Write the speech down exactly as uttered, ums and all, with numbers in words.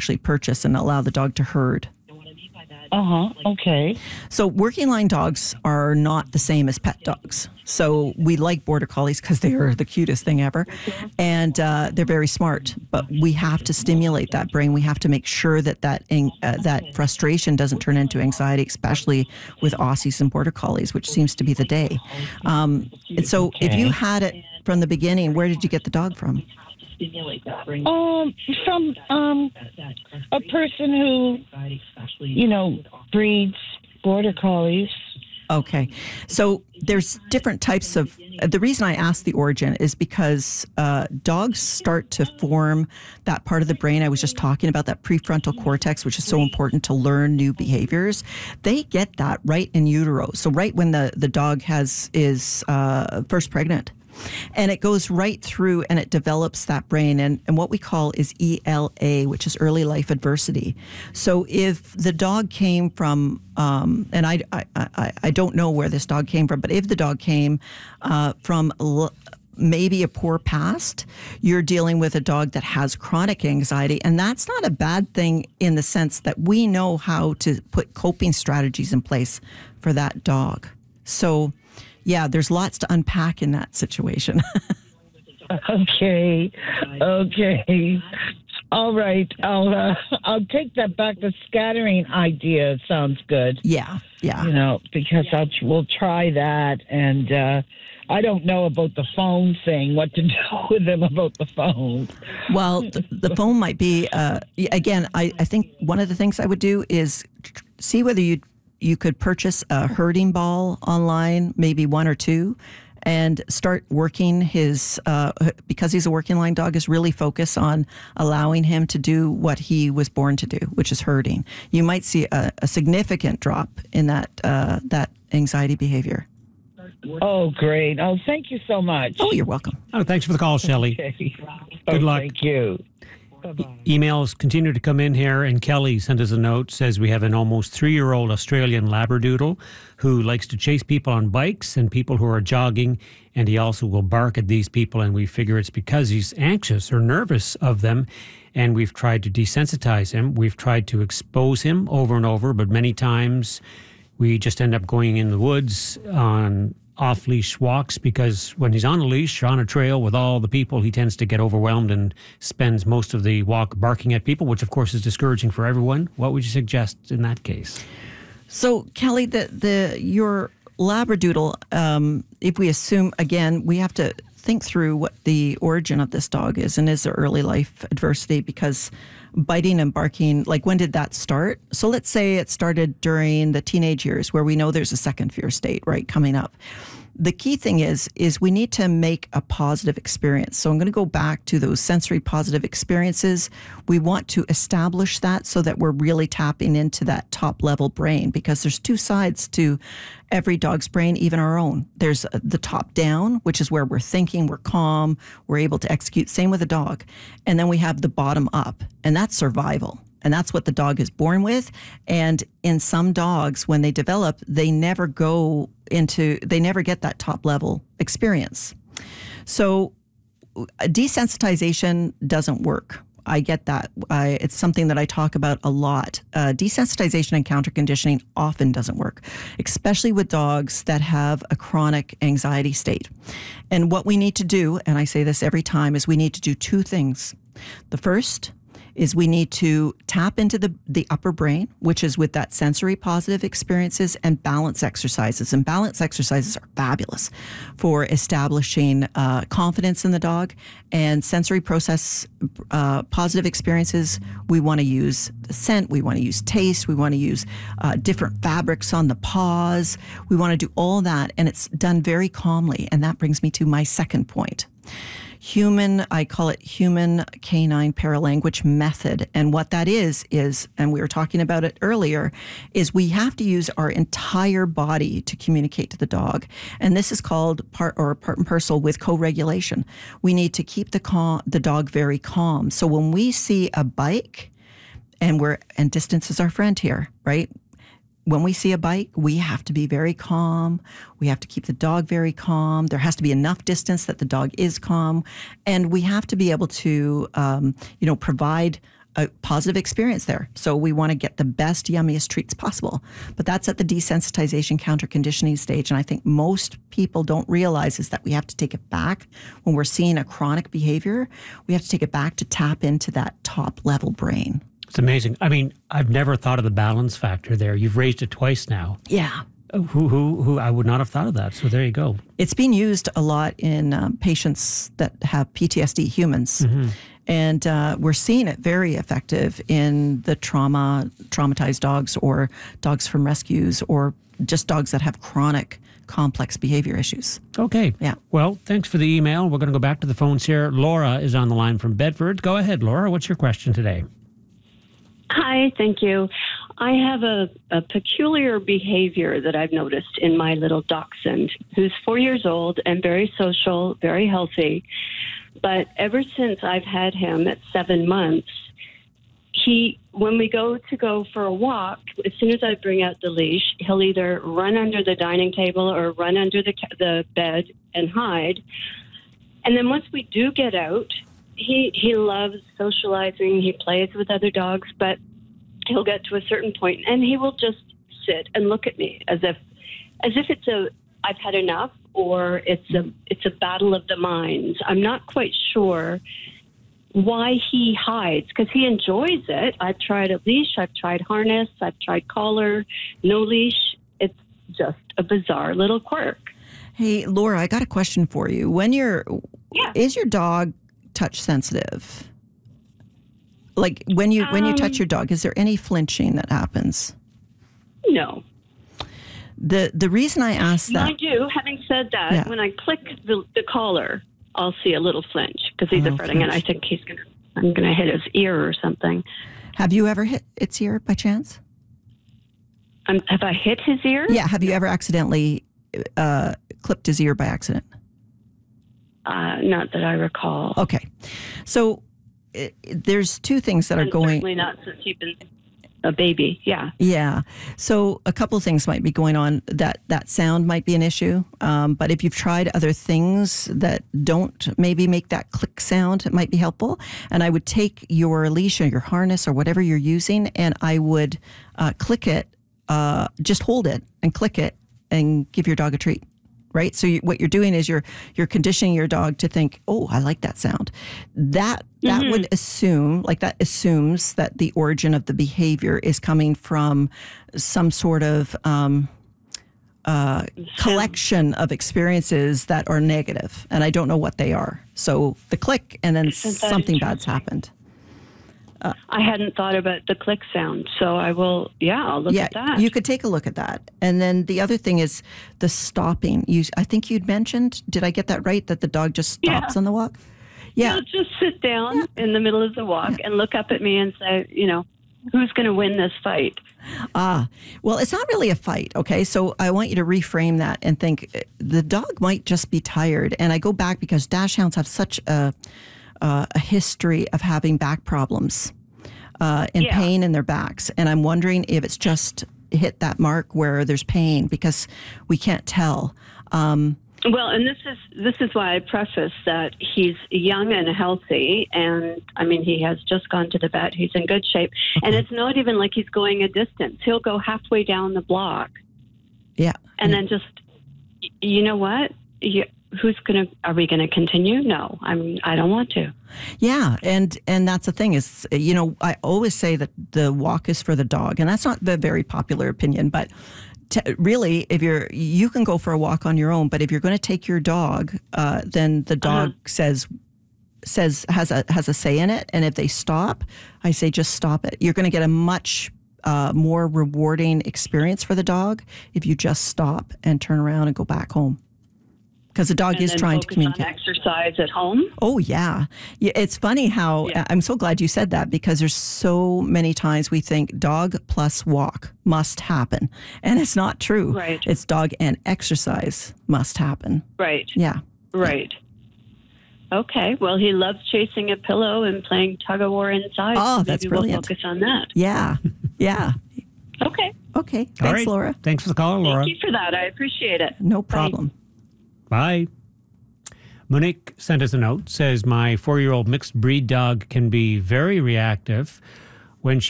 actually purchase and allow the dog to herd. Uh-huh. Okay. So working line dogs are not the same as pet dogs. So we like Border Collies because they are the cutest thing ever. And uh, they're very smart. But we have to stimulate that brain. We have to make sure that that, uh, that frustration doesn't turn into anxiety, especially with Aussies and Border Collies, which seems to be the day. Um, and so okay. if you had it from the beginning, where did you get the dog from? Um, from um, a person who, you know, breeds Border Collies. Okay. So there's different types of, the reason I asked the origin is because uh, dogs start to form that part of the brain I was just talking about, that prefrontal cortex, which is so important to learn new behaviors. They get that right in utero. So right when the, the dog has is uh, first pregnant. And it goes right through and it develops that brain. And, and what we call is E L A, which is early life adversity. So if the dog came from, um, and I, I, I, I don't know where this dog came from, but if the dog came uh, from l- maybe a poor past, you're dealing with a dog that has chronic anxiety. And that's not a bad thing in the sense that we know how to put coping strategies in place for that dog. So yeah, there's lots to unpack in that situation. Okay. Okay. All right. I'll uh, I'll take that back. The scattering idea sounds good. Yeah. Yeah. You know, because I'll we'll try that, and uh, I don't know about the phone thing. What to do with them about the phone? Well, the, the phone might be uh, again. I, I think one of the things I would do is see whether you. You could purchase a herding ball online, maybe one or two, and start working his, uh, because he's a working line dog, is really focus on allowing him to do what he was born to do, which is herding. You might see a, a significant drop in that uh, that anxiety behavior. Oh, great. Oh, thank you so much. Oh, you're welcome. Oh, thanks for the call, Shelley. Okay. Good oh, luck. Thank you. E- emails continue to come in here, and Kelly sent us a note, says we have an almost three-year-old Australian Labradoodle who likes to chase people on bikes and people who are jogging, and he also will bark at these people, and we figure it's because he's anxious or nervous of them, and we've tried to desensitize him. We've tried to expose him over and over, but many times we just end up going in the woods on off-leash walks, because when he's on a leash or on a trail with all the people, he tends to get overwhelmed and spends most of the walk barking at people, which of course is discouraging for everyone. What would you suggest in that case? So, Kelly, the the your Labradoodle, um, if we assume, again, we have to think through what the origin of this dog is, and is there early life adversity, because biting and barking, like when did that start? So let's say it started during the teenage years, where we know there's a second fear state, right, coming up. The key thing is, is we need to make a positive experience. So I'm going to go back to those sensory positive experiences. We want to establish that so that we're really tapping into that top level brain, because there's two sides to every dog's brain, even our own. There's the top down, which is where we're thinking, we're calm, we're able to execute. Same with a dog. And then we have the bottom up, and that's survival. And that's what the dog is born with. And in some dogs, when they develop, they never go into, they never get that top level experience. So desensitization doesn't work. I get that. I, it's something that I talk about a lot. Uh, desensitization and counter conditioning often doesn't work, especially with dogs that have a chronic anxiety state. And what we need to do, and I say this every time, is we need to do two things. The first is we need to tap into the, the upper brain, which is with that sensory positive experiences and balance exercises. And balance exercises are fabulous for establishing uh, confidence in the dog. And sensory process uh, positive experiences, we want to use the scent, we want to use taste, we want to use uh, different fabrics on the paws. We want to do all that, and it's done very calmly. And that brings me to my second point. Human, I call it human canine paralanguage method. And what that is, is, and we were talking about it earlier, is we have to use our entire body to communicate to the dog. And this is called part or part and parcel with co-regulation. We need to keep the calm, the dog very calm. So when we see a bike, and we're, and distance is our friend here, right? When we see a bike, we have to be very calm. We have to keep the dog very calm. There has to be enough distance that the dog is calm. And we have to be able to, um, you know, provide a positive experience there. So we want to get the best, yummiest treats possible. But that's at the desensitization counter conditioning stage. And I think most people don't realize is that we have to take it back when we're seeing a chronic behavior. We have to take it back to tap into that top level brain. It's amazing. I mean, I've never thought of the balance factor there. You've raised it twice now. Yeah. Who, who, who, I would not have thought of that. So there you go. It's been used a lot in um, patients that have P T S D, humans. Mm-hmm. And uh, we're seeing it very effective in the trauma, traumatized dogs or dogs from rescues or just dogs that have chronic complex behavior issues. Okay. Yeah. Well, thanks for the email. We're going to go back to the phones here. Laura is on the line from Bedford. Go ahead, Laura. What's your question today? Hi, thank you. I have a, a peculiar behavior that I've noticed in my little dachshund, who's four years old and very social, very healthy. But ever since I've had him at seven months, he, when we go to go for a walk, as soon as I bring out the leash, he'll either run under the dining table or run under the, the bed and hide. And then once we do get out, he, he loves socializing. He plays with other dogs, but he'll get to a certain point and he will just sit and look at me as if, as if it's a, I've had enough, or it's a, it's a battle of the minds. I'm not quite sure why he hides, because he enjoys it. I've tried a leash, I've tried harness, I've tried collar, no leash. It's just a bizarre little quirk. Hey, Laura, I got a question for you. When you're, yeah. is your dog touch sensitive? Like when you, um, when you touch your dog, is there any flinching that happens? No. The the reason I asked that... I do. Having said that, yeah. when I click the, the collar, I'll see a little flinch because he's oh, fretting, and I think he's gonna. I'm gonna hit his ear or something. Have you ever hit its ear by chance? Um, have I hit his ear? Yeah. Have you ever accidentally uh, clipped his ear by accident? Uh, not that I recall. Okay. So it, there's two things that and are going... Certainly not since he's been a baby, yeah. Yeah. So a couple of things might be going on. That that sound might be an issue. Um, but if you've tried other things that don't maybe make that click sound, it might be helpful. And I would take your leash or your harness or whatever you're using, and I would uh, click it, uh, just hold it and click it and give your dog a treat. Right? So you, what you're doing is you're you're conditioning your dog to think, oh, I like that sound. That that mm-hmm. would assume, like that assumes that the origin of the behavior is coming from some sort of um, uh, collection of experiences that are negative, and I don't know what they are. So the click, and then something bad's happened. Uh, I hadn't thought about the click sound, so I will, yeah, I'll look yeah, at that. You could take a look at that. And then the other thing is the stopping. You, I think you'd mentioned, did I get that right, that the dog just stops yeah. on the walk? Yeah. He'll just sit down yeah. in the middle of the walk yeah. and look up at me and say, you know, who's going to win this fight? Ah, well, it's not really a fight, okay? So I want you to reframe that and think the dog might just be tired. And I go back because dachshunds have such a... Uh, a history of having back problems uh, and yeah. pain in their backs. And I'm wondering if it's just hit that mark where there's pain because we can't tell. Um, well, and this is this is why I preface that he's young and healthy. And, I mean, he has just gone to the vet. He's in good shape. Okay. And it's not even like he's going a distance. He'll go halfway down the block. Yeah. And yeah. then just, you know what? You, Who's going to, are we going to continue? No, I'm, I don't want to. Yeah. And, and that's the thing is, you know, I always say that the walk is for the dog, and that's not the very popular opinion, but to, really, if you're, you can go for a walk on your own, but if you're going to take your dog, uh, then the dog uh-huh. says, says, has a, has a say in it. And if they stop, I say, just stop it. You're going to get a much uh, more rewarding experience for the dog if you just stop and turn around and go back home. Because the dog and is trying to communicate. On exercise at home? Oh, yeah. yeah. It's funny how, yeah. I'm so glad you said that, because there's so many times we think dog plus walk must happen. And it's not true. Right. It's dog and exercise must happen. Right. Yeah. Right. Okay. Well, he loves chasing a pillow and playing tug of war inside. Oh, so that's maybe brilliant. We'll focus on that. Yeah. Yeah. Okay. Okay. Thanks, All right. Laura. Thanks for the call, Laura. Thank you for that. I appreciate it. No problem. Bye. Bye. Monique sent us a note, says, my four-year-old mixed breed dog can be very reactive. When she